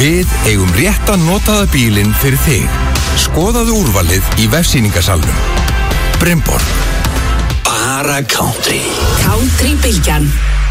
Við eigum rétta notaða bílinn fyrir þig. Skoðaðu úrvalið í vefsýningasalnum. Brynborg. Bara country. Country Bylgjan.